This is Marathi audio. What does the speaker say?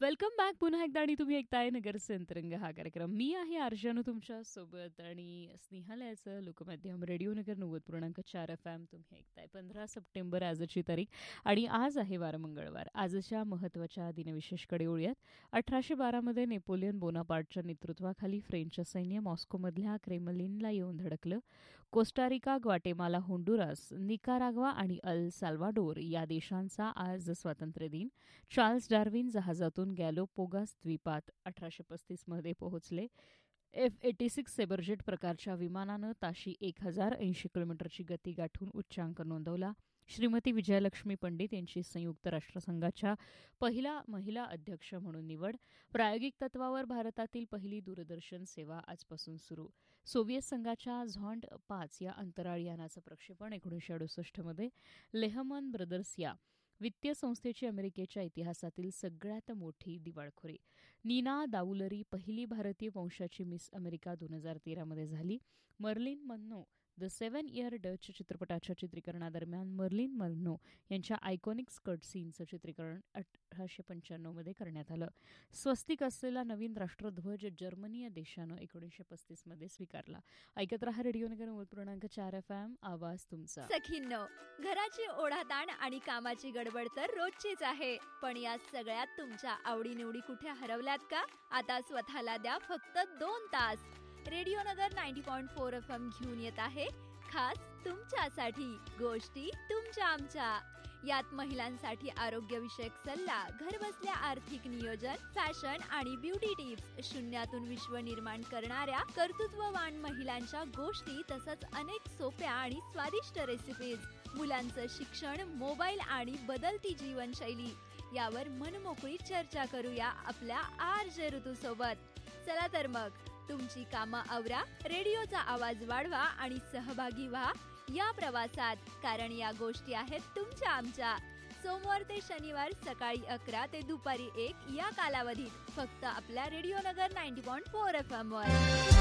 वेलकम बॅक पुन्हा एकदा आणि तुम्ही ऐकताय नगरचे अंतरंग हा कार्यक्रम. मी आहे आर्जन तुमच्या सोबत आणि स्नेहालयाचं लोकमाध्यम रेडिओ नगर 90.4 FM तुम्ही ऐकताय. 15 सप्टेंबर आजची तारीख आणि आज आहे वार मंगळवार. आजच्या महत्त्वाच्या दिनविशेषकडे वळूयात. 1812 नेपोलियन बोनापार्टच्या नेतृत्वाखाली फ्रेंच सैन्य मॉस्कोमधल्या क्रेमलिनला येऊन धडकलं. कोस्टारिका, ग्वाटेमाला, होंडुरास, निकाराग्वा आणि अल साल्वाडोर या देशांचा आज स्वातंत्र्य दिन. चार्ल्स डार्विन जहाजातून गॅलोपोगास द्वीपात 1835 पोहोचले. F-86 सेबरजेट प्रकारच्या विमानानं ताशी 1080 किलोमीटरची गती गाठून उच्चांक नोंदवला. श्रीमती विजयलक्ष्मी पंडित यांची संयुक्त राष्ट्रसंघाच्या पहिला महिला अध्यक्ष म्हणून निवड. प्रायोगिक तत्वावर भारतातील पहिली दूरदर्शन सेवा आजपासून सुरू. सोव्हिएत संघाच्या झॉन्ड 5 या अंतराळ यानाचं प्रक्षेपण 1968 लेहमन ब्रदर्स या वित्तीय संस्थेची अमेरिकेच्या इतिहासातील सगळ्यात मोठी दिवाळखोरी. नीना दाऊलरी पहिली भारतीय वंशाची मिस अमेरिका 2013 झाली. मर्लिन मन्नो द 7 इयर डच चित्रपटाच्या चित्रीकरणादरम्यान मर्लिन मन्नो यांच्या आयकॉनिक स्कर्ट सीनचं चित्रीकरण 1895 करण्यात आलं. स्वस्तिक असलेला नवीन राष्ट्रध्वज जर्मनी या देशानं 1935 स्वीकारला. ऐकत रहा रेडिओ नगर 90.4 FM आवाज तुमचा. सखींनो, घराची ओढाताण आणि कामाची गडबड तर रोजचीच आहे, पण या सगळ्यात तुमच्या आवडीनिवडी कुठे हरवल्यात का? आता स्वतःला द्या फक्त 2 तास. रेडिओ नगर 90.4 FM घेऊन येत आहे खास तुमच्यासाठी गोष्टी तुमच्या आमच्या. यात महिलांसाठी आरोग्यविषयक सल्ला, घरबसल्या आर्थिक नियोजन, फॅशन आणि ब्युटी टिप्स, शून्यातून विश्व निर्माण करणाऱ्या कर्तृत्ववान महिलांच्या गोष्टी, तसंच अनेक सोप्या आणि स्वादिष्ट रेसिपीज, मुलांचं शिक्षण, मोबाईल आणि बदलती जीवनशैली यावर मनमोकळी चर्चा करूया आपल्या RJ ऋतू सोबत. चला तर मग तुमची कामं आवरा, रेडिओचा आवाज वाढवा आणि सहभागी व्हा या प्रवासात, कारण या गोष्टी आहेत तुमच्या आमच्या. सोमवार ते शनिवार सकाळी 11 ते दुपारी 1 या कालावधीत फक्त आपल्या रेडिओ नगर 90.4 FM वर.